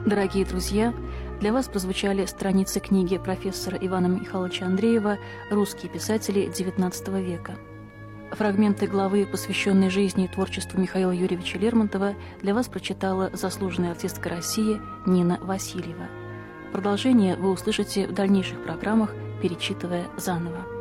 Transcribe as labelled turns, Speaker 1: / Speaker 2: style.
Speaker 1: Дорогие друзья, для вас прозвучали страницы книги профессора Ивана Михайловича Андреева «Русские писатели XIX века». Фрагменты главы, посвященной жизни и творчеству Михаила Юрьевича Лермонтова, для вас прочитала заслуженная артистка России Нина Васильева. Продолжение вы услышите в дальнейших программах, перечитывая заново.